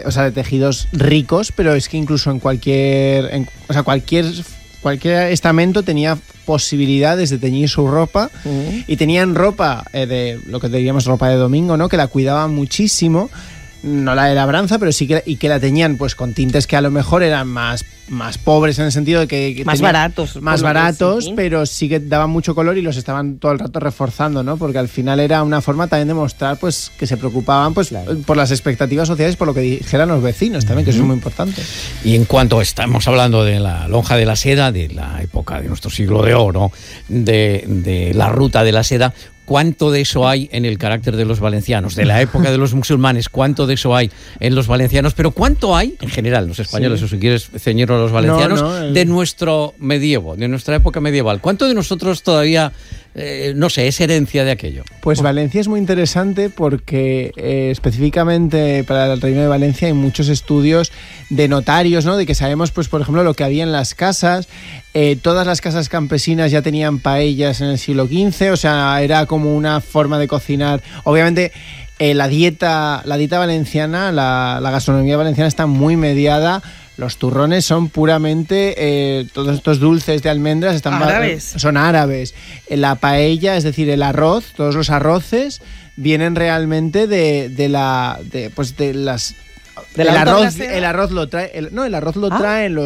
de tejidos ricos, pero es que incluso en cualquier estamento tenía posibilidades de teñir su ropa, y tenían ropa de lo que diríamos ropa de domingo, ¿no? Que la cuidaban muchísimo, no la de labranza, pero sí que la teñían pues con tintes que a lo mejor eran más pobres, en el sentido de que más baratos, pero sí que daban mucho color y los estaban todo el rato reforzando, ¿no? Porque al final era una forma también de mostrar pues que se preocupaban pues por las expectativas sociales, por lo que dijeran los vecinos también, que eso es muy importante. Y en cuanto estamos hablando de la lonja de la seda, de la época de nuestro siglo de oro, de la ruta de la seda, ¿cuánto de eso hay en el carácter de los valencianos? De la época de los musulmanes, ¿cuánto de eso hay en los valencianos? Pero ¿cuánto hay, en general, los españoles, o si quieres ceñirlo a los valencianos, de nuestro medievo, de nuestra época medieval? ¿Cuánto de nosotros todavía, es herencia de aquello? Pues Valencia es muy interesante porque específicamente para el Reino de Valencia hay muchos estudios de notarios, ¿no? De que sabemos, pues por ejemplo, lo que había en las casas. Todas las casas campesinas ya tenían paellas en el siglo XV, o sea, era como una forma de cocinar. Obviamente, la dieta valenciana, la gastronomía valenciana está muy mediada. Los turrones son puramente, todos estos dulces de almendras son árabes. La paella, es decir, el arroz, todos los arroces vienen realmente de las... El arroz lo traen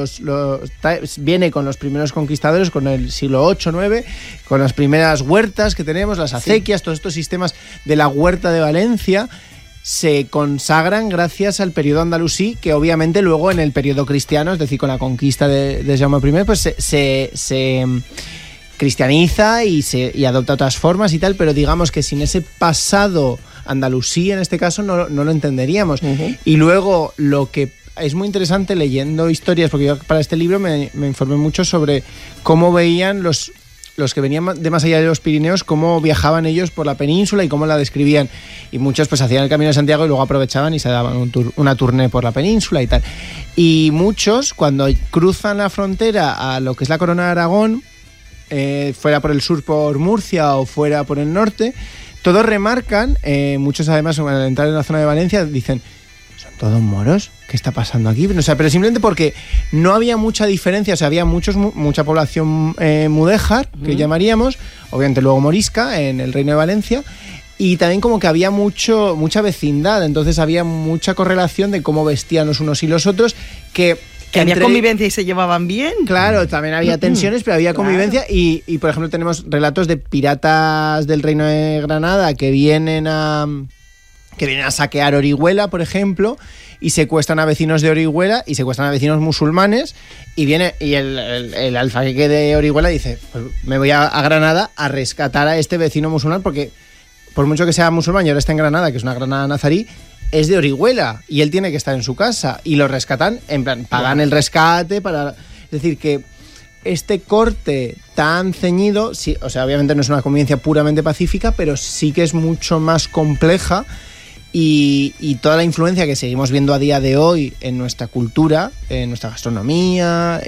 viene con los primeros conquistadores, con el siglo VIII, IX, con las primeras huertas que tenemos, las acequias, todos estos sistemas de la huerta de Valencia se consagran gracias al periodo andalusí, que obviamente luego en el periodo cristiano, es decir, con la conquista de Jaume I, pues se cristianiza y adopta otras formas y tal, pero digamos que sin ese pasado andalusí, en este caso, no lo entenderíamos. Y luego, lo que es muy interesante leyendo historias, porque yo para este libro me informé mucho sobre cómo veían los que venían de más allá de los Pirineos, cómo viajaban ellos por la península y cómo la describían. Y muchos pues hacían el Camino de Santiago y luego aprovechaban y se daban una tournée por la península y tal. Y muchos, cuando cruzan la frontera a lo que es la Corona de Aragón, fuera por el sur por Murcia o fuera por el norte, todos remarcan, muchos además al entrar en la zona de Valencia dicen, ¿son todos moros? ¿Qué está pasando aquí? O sea, pero simplemente porque no había mucha diferencia, o sea, había mucha población mudéjar, que llamaríamos, obviamente luego morisca, en el Reino de Valencia, y también como que había mucha vecindad, entonces había mucha correlación de cómo vestían los unos y los otros, que había convivencia y se llevaban bien. Claro, también había tensiones, pero había convivencia. Y por ejemplo, tenemos relatos de piratas del Reino de Granada que vienen a saquear Orihuela, por ejemplo, y secuestran a vecinos de Orihuela y secuestran a vecinos musulmanes. Y el alfagueque de Orihuela dice, pues me voy a Granada a rescatar a este vecino musulmán, porque por mucho que sea musulmán y ahora está en Granada, que es una Granada nazarí, es de Orihuela y él tiene que estar en su casa, y lo rescatan, en plan, pagan el rescate es decir, que este corte tan ceñido, sí, o sea, obviamente no es una convivencia puramente pacífica, pero sí que es mucho más compleja, y toda la influencia que seguimos viendo a día de hoy en nuestra cultura, en nuestra gastronomía,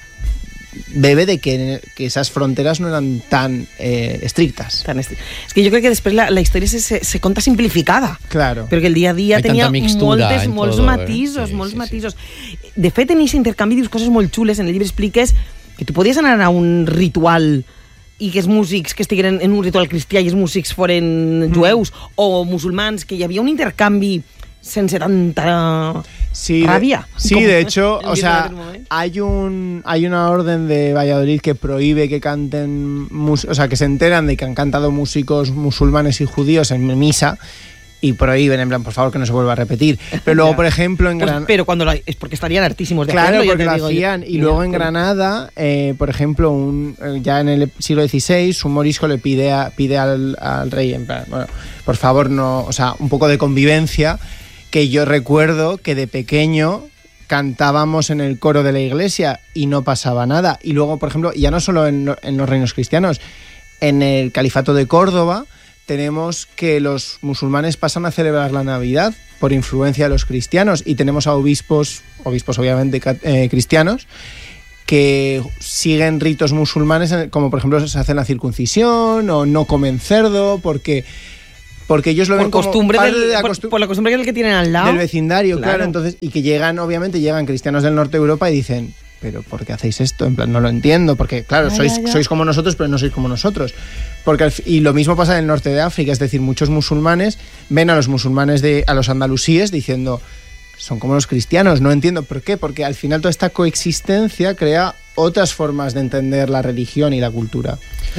bebe de que esas fronteras no eran tan estrictas. Es que yo creo que després la història se conta simplificada. Claro. Perquè el dia a dia tenia molts matisos, molts matisos. De fet, en aquest intercanvi dius coses molt xules. En el llibre expliques que tu podies anar a un ritual i que els músics que estigueren en un ritual cristià i els músics foren jueus o musulmans, que hi havia un intercanvi sense tanta rabia. De hecho, o sea, hay una orden de Valladolid que prohíbe que canten, o sea, que se enteran de que han cantado músicos musulmanes y judíos en misa, y prohíben, en plan, por favor, que no se vuelva a repetir. Pero luego, por ejemplo, en Granada... Pero cuando es porque estarían hartísimos de hacerlo. Claro, porque lo hacían. Y luego en Granada, por ejemplo, ya en el siglo XVI, un morisco le pide al rey, en plan, bueno, por favor, no, o sea, un poco de convivencia, que yo recuerdo que de pequeño cantábamos en el coro de la iglesia y no pasaba nada. Y luego, por ejemplo, ya no solo en los reinos cristianos, en el califato de Córdoba tenemos que los musulmanes pasan a celebrar la Navidad por influencia de los cristianos, y tenemos a obispos obviamente cristianos, que siguen ritos musulmanes, como por ejemplo se hace la circuncisión o no comen cerdo, porque porque ellos lo ven como costumbre parte de la por la costumbre que tienen al lado. del vecindario, claro. Entonces, y que obviamente llegan cristianos del norte de Europa y dicen, pero ¿por qué hacéis esto? En plan, no lo entiendo, porque claro, sois como nosotros, pero no sois como nosotros. Y lo mismo pasa en el norte de África, es decir, muchos musulmanes ven a los musulmanes, a los andalusíes, diciendo, son como los cristianos, no entiendo por qué, porque al final toda esta coexistencia crea otras formas de entender la religión y la cultura.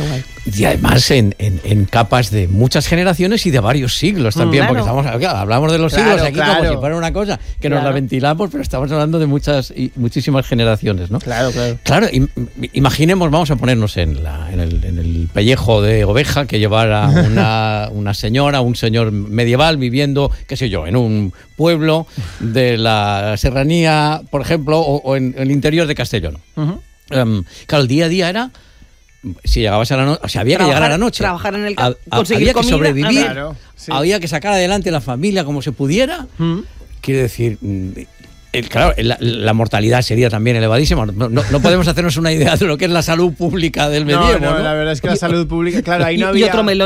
Y además en capas de muchas generaciones y de varios siglos también, claro. porque hablamos de los siglos aquí como si fuera una cosa que nos la ventilamos, pero estamos hablando de muchísimas generaciones, ¿no? Claro. Claro, imaginemos, vamos a ponernos en el pellejo de oveja que llevara una señora, un señor medieval viviendo, qué sé yo, en un pueblo de la serranía, por ejemplo, o en el interior de Castellón. Uh-huh. Claro, el día a día era, si llegabas a la noche, o sea, había que llegar a la noche, trabajar en el había conseguir que comida, sobrevivir, claro, sí. había que sacar adelante la familia como se pudiera. Quiere decir, claro, la mortalidad sería también elevadísima. No podemos hacernos una idea de lo que es la salud pública del medievo, ¿no? La verdad es que la salud pública, claro, ahí no había... Y otro melón,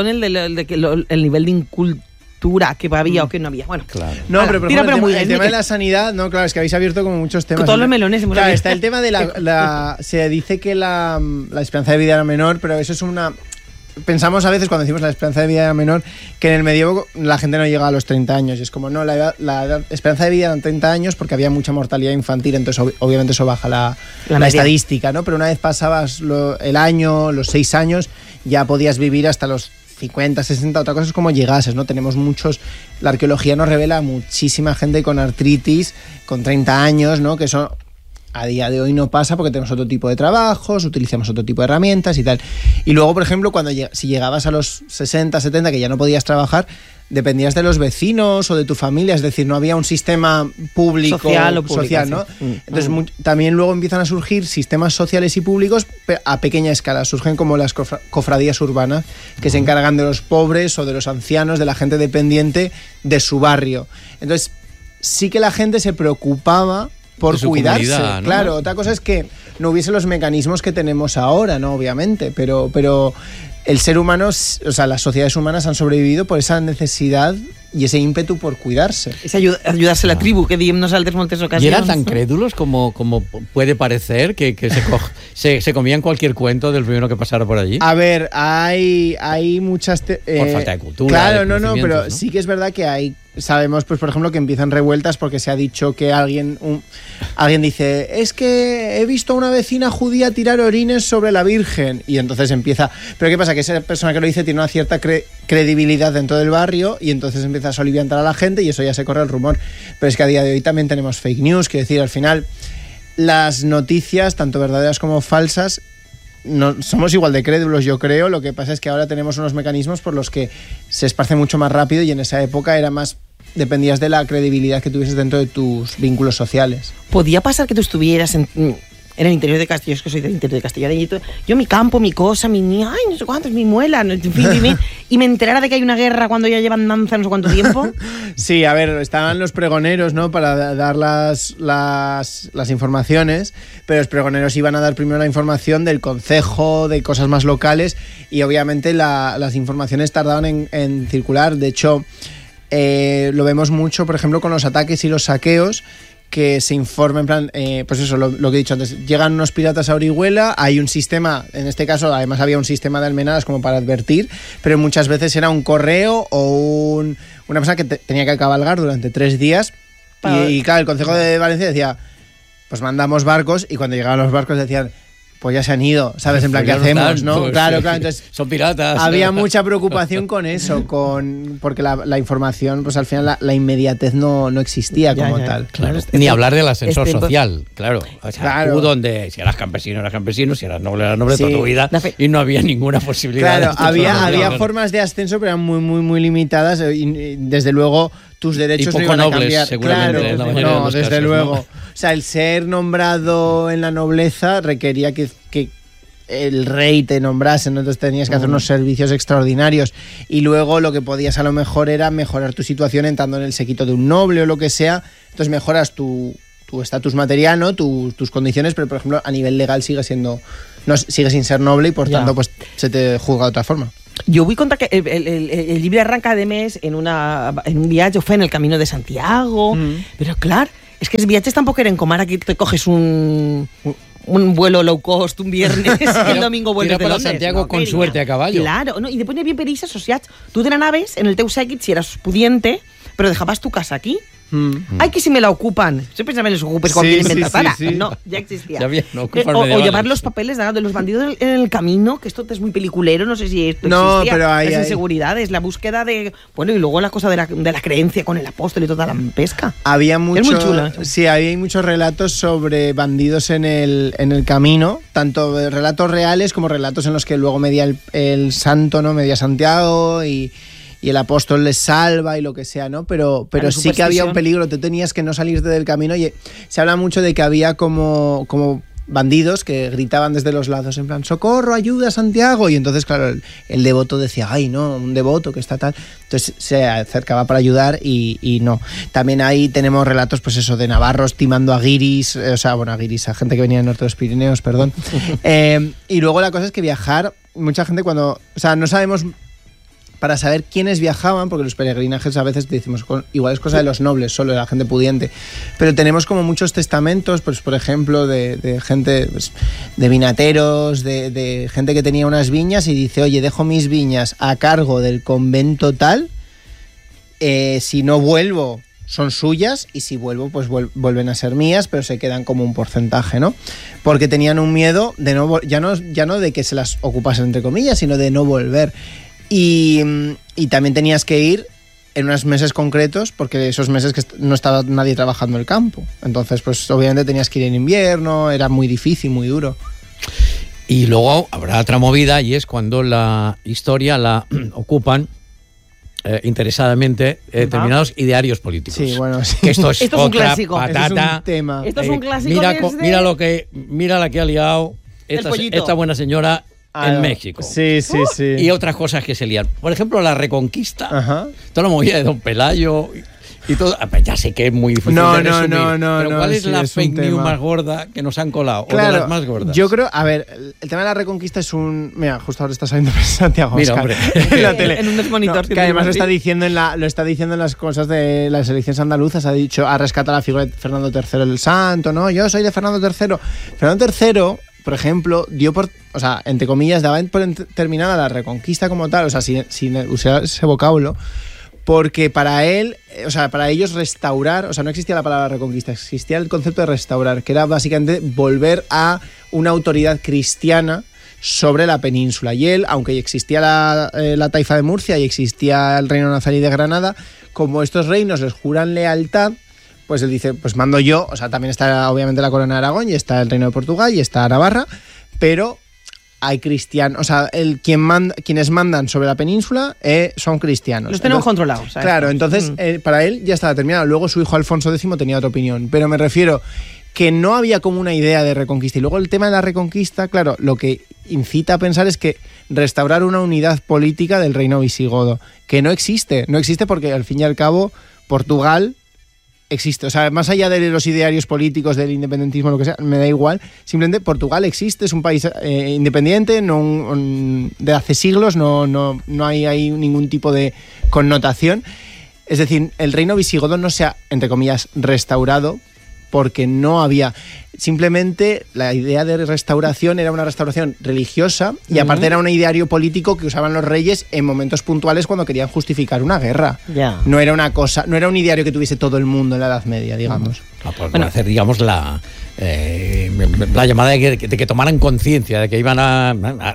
el nivel de incultura que había o que no había. Bueno, claro. No, pero por ejemplo, el tema de la la sanidad, no, claro, es que habéis abierto como muchos temas. con todos los melones hemos Claro, abierto. está el tema de se dice que la esperanza de vida era menor, pero eso es pensamos a veces cuando decimos la esperanza de vida era menor, que en el medievo la gente no llega a los 30 años. Y es como, no, la esperanza de vida eran 30 años porque había mucha mortalidad infantil, entonces obviamente eso baja la estadística, ¿no? Pero una vez pasabas el año, los 6 años, ya podías vivir hasta los 50, 60, otra cosa es como llegases, ¿no? Tenemos la arqueología nos revela muchísima gente con artritis, con 30 años, ¿no? Que eso a día de hoy no pasa porque tenemos otro tipo de trabajos, utilizamos otro tipo de herramientas y tal. Y luego, por ejemplo, si llegabas a los 60, 70, que ya no podías trabajar, dependías de los vecinos o de tu familia, es decir, no había un sistema público social, ¿no? Sí. Entonces también luego empiezan a surgir sistemas sociales y públicos a pequeña escala, surgen como las cofradías urbanas que se encargan de los pobres o de los ancianos, de la gente dependiente de su barrio. Entonces sí que la gente se preocupaba por cuidarse, comunidad, ¿no? Claro, otra cosa es que no hubiese los mecanismos que tenemos ahora, ¿no? Obviamente, pero el ser humano, o sea, las sociedades humanas han sobrevivido por esa necesidad y ese ímpetu por cuidarse. Es ayudarse a la tribu, que diem nosaltres moltes ocasions. ¿Y eran tan crédulos como puede parecer que se comían cualquier cuento del primero que pasara por allí? A ver, hay muchas... por falta de cultura. Claro, pero sí que es verdad que sabemos, pues por ejemplo, que empiezan revueltas porque se ha dicho que alguien dice, es que he visto a una vecina judía tirar orines sobre la Virgen, y entonces empieza... Pero ¿qué pasa? Que esa persona que lo dice tiene una cierta credibilidad dentro del barrio y entonces empieza a soliviantar a la gente y eso ya se corre el rumor. Pero es que a día de hoy también tenemos fake news, quiero decir, al final las noticias, tanto verdaderas como falsas, no, somos igual de crédulos, yo creo. Lo que pasa es que ahora tenemos unos mecanismos por los que se esparce mucho más rápido y en esa época dependías de la credibilidad que tuvieses dentro de tus vínculos sociales. ¿Podía pasar que tú estuvieras en el interior de Castellón? Es que soy del interior de Castellón. Yo mi campo, mi cosa, ay, no sé cuántos, mi muela, en fin, y me enterara de que hay una guerra cuando ya llevan danza no sé cuánto tiempo. Sí, a ver, estaban los pregoneros, ¿no? Para dar las informaciones, pero los pregoneros iban a dar primero la información del concejo, de cosas más locales, y obviamente las informaciones tardaban en circular. De hecho, lo vemos mucho, por ejemplo, con los ataques y los saqueos, que se informa en plan, pues eso, lo que he dicho antes, llegan unos piratas a Orihuela, hay un sistema, en este caso además había un sistema de almenadas como para advertir, pero muchas veces era un correo o una persona que tenía que cabalgar durante 3 días y claro, el Concejo de Valencia decía, pues mandamos barcos, y cuando llegaban los barcos decían, pues ya se han ido, ¿sabes? En plan, ¿qué hacemos? ¿No? Pues, claro, entonces son piratas. Había mucha preocupación con eso, porque la información, pues al final la inmediatez no existía como tal. Claro. Ni hablar del ascensor social, claro. O sea, tú donde, si eras campesino, si eras noble, sí, toda tu vida, y no había ninguna posibilidad. Claro, había formas de ascenso, pero eran muy, muy, muy limitadas, y desde luego tus derechos no iban a cambiar. Seguramente, claro, no, desde casos, luego. ¿No? O sea, el ser nombrado en la nobleza requería que el rey te nombrase, ¿no? Entonces tenías que hacer unos servicios extraordinarios, y luego lo que podías a lo mejor era mejorar tu situación entrando en el séquito de un noble o lo que sea. Entonces mejoras tu estatus material, ¿no? Tus condiciones, pero por ejemplo a nivel legal sigue sin ser noble y por tanto pues se te juzga de otra forma. Jo vull contar que el llibre arranca, a més, en un viatge, ho fa en el Camino de Santiago, però, clar, és que els viatges tampoc eren com ara que te coges un vuelo low cost un viernes y el domingo vuelves de Londres. Santiago no, con suerte a caballo. Claro, no, y después no había perillas asociats. Tú te n'anaves en el teu seguit si eras pudiente, pero dejabas tu casa aquí. Ay, que si me la ocupan. Yo pensaba en los ocupes cuando quieren inventar ahora. No, ya existía. Ya había, no, o llevar los papeles de los bandidos en el camino, que esto es muy peliculero, no sé si esto existía. Pero hay, las inseguridades, la búsqueda de... Bueno, y luego la cosa de la creencia con el apóstol y toda la pesca. Había mucho, es muy chula. Sí, había muchos relatos sobre bandidos en el camino, tanto relatos reales como relatos en los que luego media el santo, ¿no? Media Santiago y el apóstol les salva y lo que sea, ¿no? Pero sí que había un peligro, tú tenías que no salirte del camino y se habla mucho de que había como bandidos que gritaban desde los lados en plan, ¡socorro, ayuda, Santiago! Y entonces, claro, el devoto decía, ¡ay, no, un devoto que está tal! Entonces se acercaba para ayudar y no. También ahí tenemos relatos, pues eso, de navarros timando a guiris, a gente que venía del norte de los Pirineos, perdón. Y luego la cosa es que viajar, mucha gente cuando... O sea, no sabemos... Para saber quiénes viajaban, porque los peregrinajes a veces decimos, igual es cosa de los nobles, solo de la gente pudiente, pero tenemos como muchos testamentos, pues por ejemplo, de gente, pues, de vinateros, de gente que tenía unas viñas y dice, oye, dejo mis viñas a cargo del convento tal, si no vuelvo son suyas y si vuelvo pues vuelven a ser mías, pero se quedan como un porcentaje, ¿no? Porque tenían un miedo de ya no de que se las ocupasen entre comillas, sino de no volver. Y también tenías que ir en unos meses concretos, porque esos meses que no estaba nadie trabajando en el campo. Entonces, pues obviamente tenías que ir en invierno, era muy difícil, muy duro. Y luego habrá otra movida, y es cuando la historia la ocupan interesadamente determinados idearios políticos. Sí, bueno, sí. Que esto es un otra clásico. patata. Esto es un tema. Esto es un clásico Mira la que ha liado esta buena señora en México. Sí. Y otras cosas que se lían. Por ejemplo, la Reconquista. Ajá. Toda la movida de Don Pelayo y todo. Ya sé que es muy difícil de resumir. Pero ¿cuál es la fake news más gorda que nos han colado? Claro, o de las más gordas. Yo creo, a ver, el tema de la Reconquista es un... Mira, justo ahora está saliendo Santiago Mira, Oscar, hombre. en la tele. En un monitor. Que además lo está diciendo en las cosas de las elecciones andaluzas. Ha rescatado la figura de Fernando III el Santo, ¿no? Yo soy de Fernando III. Fernando III... por ejemplo, dio por, o sea, entre comillas, daba por terminada la Reconquista como tal, o sea, sin usar ese vocablo, porque para él, o sea, para ellos restaurar, o sea, no existía la palabra Reconquista, existía el concepto de restaurar, que era básicamente volver a una autoridad cristiana sobre la península. Y él, aunque existía la taifa de Murcia y existía el reino nazarí de Granada, como estos reinos les juran lealtad, pues él dice, pues mando yo, o sea, también está obviamente la corona de Aragón y está el reino de Portugal y está Navarra, pero hay cristianos, o sea, quienes mandan sobre la península son cristianos. Los tenemos controlados. ¿sabes? Claro, entonces para él ya estaba terminado. Luego su hijo Alfonso X tenía otra opinión, pero me refiero que no había como una idea de reconquista. Y luego el tema de la reconquista, claro, lo que incita a pensar es que restaurar una unidad política del reino visigodo, que no existe porque al fin y al cabo Portugal existe, o sea, más allá de los idearios políticos, del independentismo, lo que sea, me da igual, simplemente Portugal existe, es un país independiente, de hace siglos, no hay ahí ningún tipo de connotación, es decir, el reino visigodo no se ha, entre comillas, restaurado, porque no había, simplemente la idea de restauración era una restauración religiosa y aparte era un ideario político que usaban los reyes en momentos puntuales cuando querían justificar una guerra. Yeah. No era una cosa, no era un ideario que tuviese todo el mundo en la Edad Media, digamos. Bueno, hacer, digamos, la llamada de que tomaran conciencia de que iban a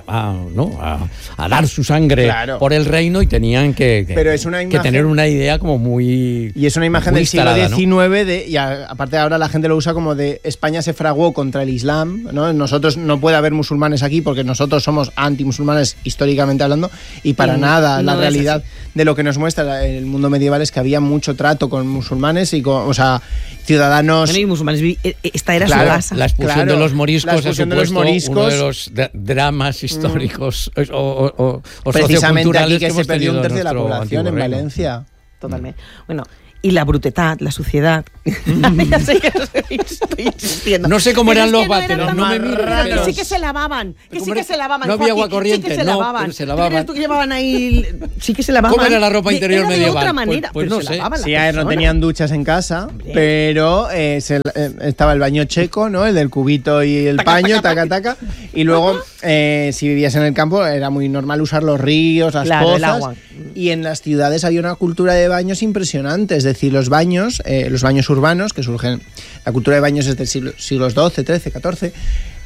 dar su sangre por el reino y tenían que tener una idea como muy... Y es una imagen del siglo XIX, ¿no? Y aparte ahora la gente lo usa como de España se fraguó contra el Islam, ¿no? Nosotros no puede haber musulmanes aquí porque nosotros somos antimusulmanes históricamente hablando y para nada la realidad de lo que nos muestra el mundo medieval es que había mucho trato con musulmanes y con, o sea, ciudadanos... Bueno, y musulmanes, esta era claro, su casa. La expulsión de los moriscos ha supuesto uno de los dramas históricos o precisamente aquí socioculturales que se perdió un tercio de la nuestro población en antiguo reino. Valencia. Totalment. Bueno, y la brutetat, la suciedad. Ya sé que estoy insistiendo. No sé cómo Pero eran es los que no váteres, eran no me tan- mires, pero pero- que sí que se lavaban, que sí que se lavaban. No había agua Joaquín, corriente, sí que se no, lavaban. pero se lavaban. ¿Tú crees tú que llevaban ahí? Sí que se lavaban. ¿Cómo era la ropa interior Era medieval? de otra Pues- manera, pues pero no se sé. lavaban las Sí, a ver, no personas. tenían duchas en casa, pero estaba el baño checo, ¿no? El del cubito y el paño, taca, taca. Y luego, si vivías en el campo, era muy normal usar los ríos, las Claro, el pozas. agua. Y en las ciudades había una cultura de baños impresionante. Es decir, los baños urbanos, que surgen, la cultura de baños es del siglos XII, XIII, XIV,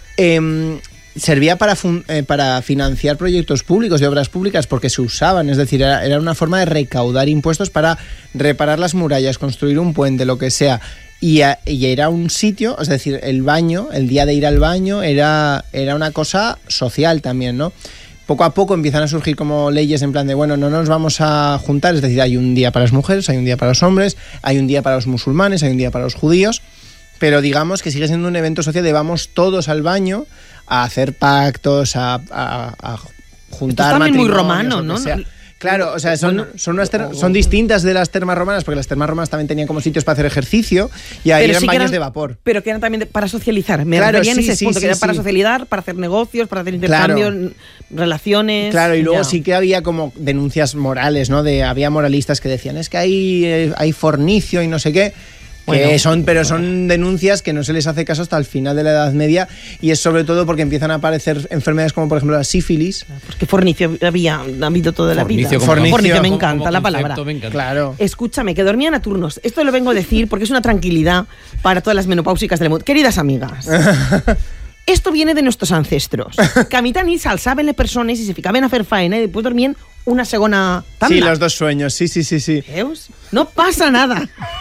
servía para financiar proyectos públicos y obras públicas porque se usaban, es decir, era una forma de recaudar impuestos para reparar las murallas, construir un puente, lo que sea. Y era un sitio, es decir, el baño, el día de ir al baño era una cosa social también, ¿no? Poco a poco empiezan a surgir como leyes en plan de, bueno, no nos vamos a juntar, es decir, hay un día para las mujeres, hay un día para los hombres, hay un día para los musulmanes, hay un día para los judíos, pero digamos que sigue siendo un evento social de vamos todos al baño a hacer pactos, a juntar también muy matrimonios, romano, lo que ¿no? sea. Claro, o sea, son distintas de las termas romanas, porque las termas romanas también tenían como sitios para hacer ejercicio y ahí Pero eran sí que baños de vapor. Pero que eran también para socializar. Me Claro, refería en sí, ese sí, punto, sí, que era para sí. socializar, para hacer negocios, para hacer intercambios, relaciones. Claro, y luego ya. sí que había como denuncias morales, ¿no? Había moralistas que decían, es que hay fornicio y no sé qué. Bueno, Son denuncias que no se les hace caso hasta el final de la Edad Media, y es sobre todo porque empiezan a aparecer enfermedades como por ejemplo la sífilis. Porque fornicio ha habido toda la vida. Fornicio como Fornicio me como encanta la concepto, palabra. me encanta. Claro. Escúchame, que dormían a turnos. Esto lo vengo a decir porque es una tranquilidad para todas las menopáusicas del mundo. Queridas amigas, esto viene de nuestros ancestros. Que a mitad ni s'alçaven les persones i se ficaven a fer faena y después dormían una segona tanda. Sí, los dos sueños, sí. ¿Veus? No pasa nada.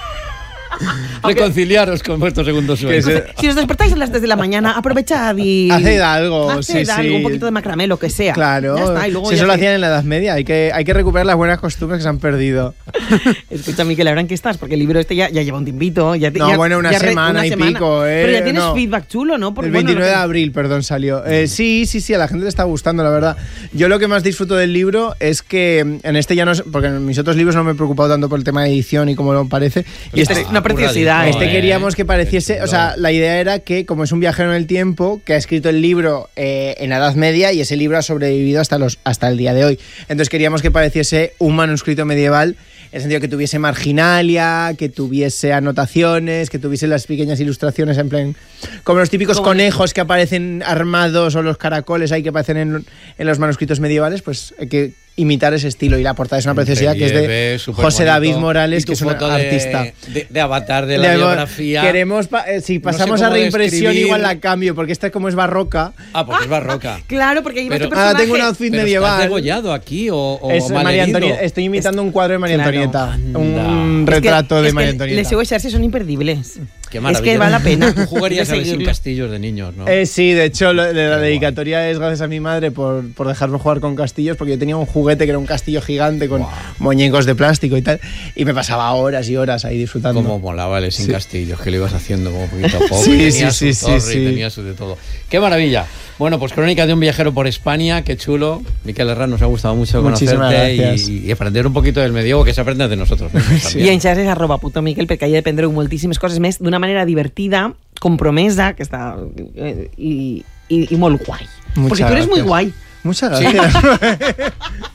Reconciliaros con vuestro segundo sueño. Que se- Si os despertáis a las 3 de la mañana, aprovechad y... Haced algo, Haced sí, algo, sí. un poquito de macramé, lo que sea. Claro, Ya está, y luego si ya eso lo se- hacían en la Edad Media, hay que recuperar las buenas costumbres que se han perdido. Escucha, Miquel, ahora en qué estás, porque el libro este ya lleva un tiempito. Una semana y pico, Pero ya tienes no. feedback chulo, ¿no? Porque, El bueno, 29 de lo que- abril, perdón, salió. Sí, a la gente le está gustando, la verdad. Yo lo que más disfruto del libro es que en este ya no es, porque en mis otros libros no me he preocupado tanto por el tema de edición y cómo lo parece. Y Esta es una preciosidad. Este queríamos que pareciese, o sea, la idea era que como es un viajero en el tiempo que ha escrito el libro en la Edad Media y ese libro ha sobrevivido hasta el día de hoy. Entonces queríamos que pareciese un manuscrito medieval, en el sentido que tuviese marginalia, que tuviese anotaciones, que tuviese las pequeñas ilustraciones en plan, como los típicos conejos que aparecen armados o los caracoles ahí que aparecen en los manuscritos medievales, pues hay que imitar ese estilo, y la portada es una preciosidad que es de José David Morales, que es un artista. De avatar de la biografía. Queremos, si pasamos a reimpresión igual la cambio, porque esta como es barroca. Ah, porque es barroca. Claro, porque lleva Pero- este personaje... Ahora tengo un outfit ¿Pero medieval. estás degollado aquí o Es María malherido? Antonieta. Estoy imitando un cuadro de María Claro. Antonieta. Anda. Un Es que- retrato de es que María Les Antonieta. seus exercicis son imperdibles. Qué Es maravilla. que vale la pena. Tú jugarías a de ver sin seguirlo. castillos de niños, ¿no? Sí, de hecho, la guay. dedicatoria es gracias a mi madre por dejarme jugar con castillos, porque yo tenía un juguete que era un castillo gigante con muñecos de plástico y tal, y me pasaba horas y horas ahí disfrutando. Como molaba el sin Sí. castillos, que lo ibas haciendo como poquito a poco. Sí, y tenía sí, su sí, torre sí. y tenía su de todo. ¡Qué maravilla! Bueno, pues Crónica de un viajero por España, qué chulo. Miquel Herrán, nos ha gustado mucho Muchísimas conocerte gracias. y aprender un poquito del medievo, que se aprende de nosotros mismos también. I en xarxes @putomiquel, perquè allà aprendreu moltíssimes coses més d'una manera divertida, compromesa, que està i molt guai. Muchas Porque tú eres muy gracias. guay. Muchas Sí. gracias.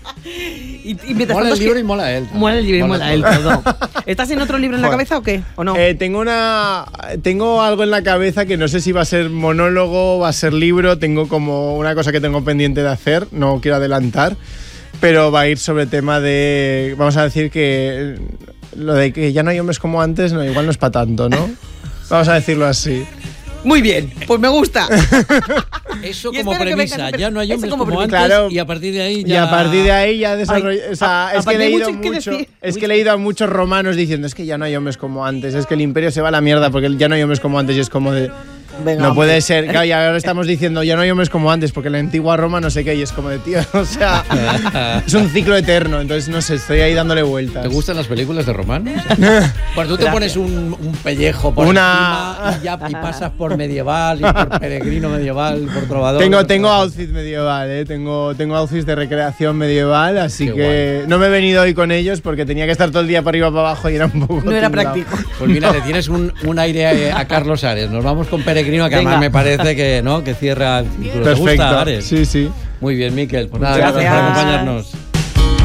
Y mientras Mola tanto el es libro que- y mola él. Mola el libro y mola él todo. todo. ¿Estás en otro libro en la Joder. cabeza o qué? ¿O no? Tengo algo en la cabeza que no sé si va a ser monólogo, va a ser libro. Tengo como una cosa que tengo pendiente de hacer, no quiero adelantar, pero va a ir sobre tema de, vamos a decir que lo de que ya no hay hombres como antes, no, igual no es para tanto, ¿no? Vamos a decirlo así. Muy bien, pues me gusta. Eso Y como espero que premisa, vengan- ya no hay eso hombres como como antes, premisa. Claro. y a partir de ahí ya... Y a partir de ahí ya desarrollé, Ay, o sea, es que he aparte hay leído mucho que mucho, decir. es que he leído a muchos romanos diciendo, es que ya no hay hombres como antes, es que el imperio se va a la mierda porque ya no hay hombres como antes, y es como de, Venga, no puede ser. Claro, y ahora estamos diciendo, ya no hay hombres como antes, porque en la antigua Roma no sé qué, y es como de tío, o sea, es un ciclo eterno, entonces no sé, estoy ahí dándole vueltas. ¿Te gustan las películas de romanos? Cuando tú te pones un pellejo por encima y pasas por medieval, y por peregrino medieval, por trovador. Tengo outfit medieval, tengo outfits de recreación medieval, así Qué que guay. no me he venido hoy con ellos porque tenía que estar todo el día para arriba para abajo y era un poco No era tinglao. práctico. Pues mira, le tienes un aire a Carlos Ares. Nos vamos con Peregrino, que además Venga. me parece que, ¿no?, que cierra el círculo. ¿Te Perfecto. gusta, Ares? Sí, sí. Muy bien, Miquel. Pues nada, Muchas gracias por gracias. acompañarnos.